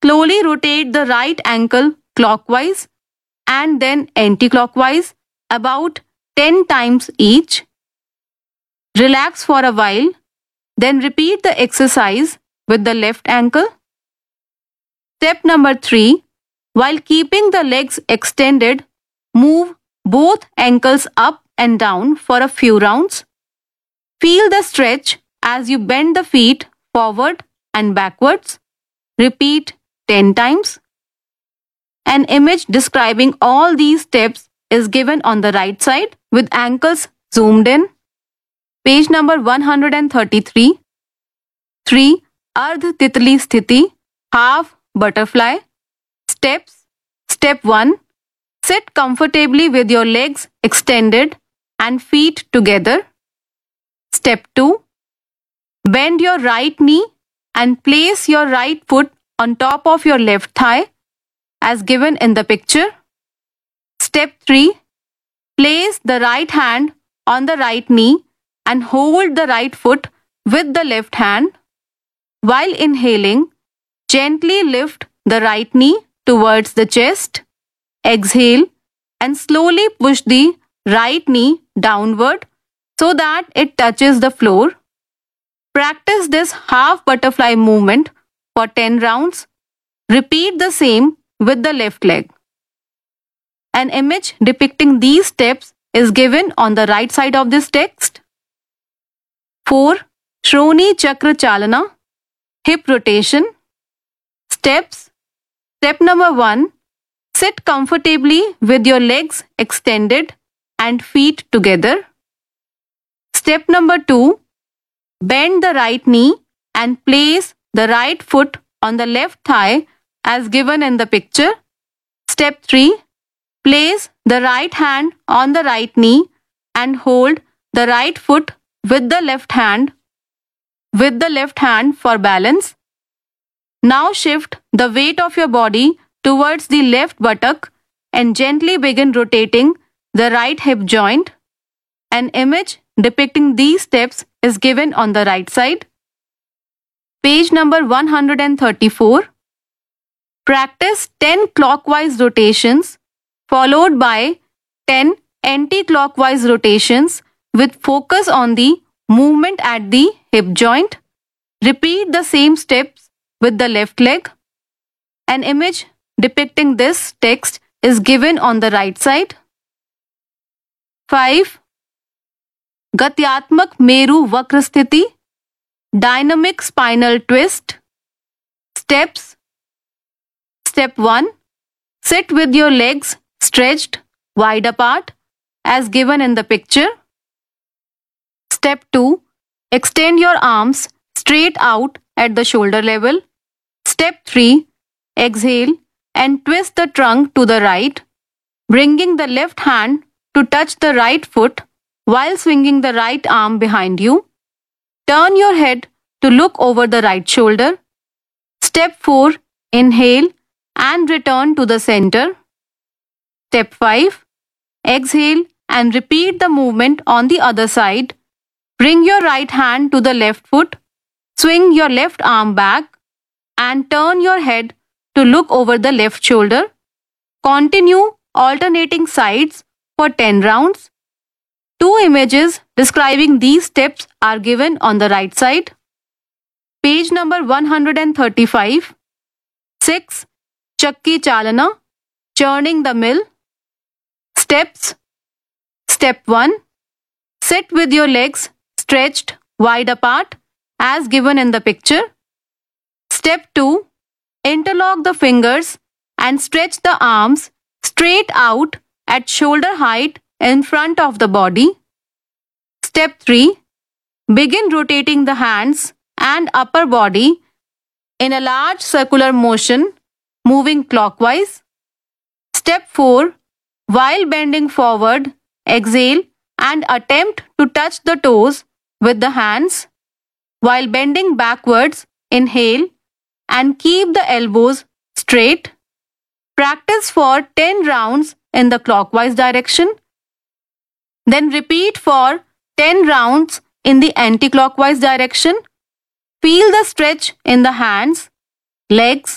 slowly rotate the right ankle clockwise and then anti-clockwise about 10 times each. Relax for a while, then repeat the exercise with the left ankle. Step number 3. While keeping the legs extended, move both ankles up and down for a few rounds. Feel the stretch as you bend the feet forward and backwards. Repeat 10 times. An image describing all these steps is given on the right side with ankles zoomed in. Page number 133. 3. Ardh Titli Sthiti, half butterfly. Steps. Step 1. Sit comfortably with your legs extended and feet together. Step 2. Bend your right knee and place your right foot on top of your left thigh as given in the picture. Step 3. Place the right hand on the right knee and hold the right foot with the left hand. While inhaling, gently lift the right knee towards the chest. Exhale and slowly push the right knee downward so that it touches the floor. Practice this half butterfly movement for 10 rounds. Repeat the same with the left leg. An image depicting these steps is given on the right side of this text. 4. Shroni Chakra Chalana, hip rotation. Steps. Step number 1. Sit comfortably with your legs extended and feet together. Step number 2. Bend the right knee and place the right foot on the left thigh as given in the picture. Step 3. Place the right hand on the right knee and hold the right foot with the left hand for balance. Now shift the weight of your body towards the left buttock and gently begin rotating the right hip joint. An image depicting these steps is given on the right side. Page number 134. Practice 10 clockwise rotations followed by 10 anti-clockwise rotations with focus on the movement at the hip joint. Repeat the same steps with the left leg. An image depicting this text is given on the right side. 5. Gatyatmak Meru Vakra Sthiti, dynamic spinal twist. Steps. Step 1. Sit with your legs stretched wide apart as given in the picture. Step 2. Extend your arms straight out at the shoulder level. Step 3. Exhale and twist the trunk to the right, bringing the left hand to touch the right foot while swinging the right arm behind you. Turn your head to look over the right shoulder. Step 4. Inhale and return to the center. Step 5. Exhale and repeat the movement on the other side. Bring your right hand to the left foot, swing your left arm back, and turn your head to look over the left shoulder. Continue alternating sides for 10 rounds. 2 images describing these steps are given on the right side. Page number 135. 6. Chakki Chalana, churning the mill. Steps. Step 1. Sit with your legs stretched wide apart as given in the picture. Step 2. Interlock the fingers and stretch the arms straight out at shoulder height in front of the body. Step 3. Begin rotating the hands and upper body in a large circular motion, moving clockwise. Step 4. While bending forward, exhale and attempt to touch the toes with the hands. While bending backwards, inhale and keep the elbows straight. Practice for 10 rounds in the clockwise direction. Then repeat for 10 rounds in the anti-clockwise direction. Feel the stretch in the hands, legs,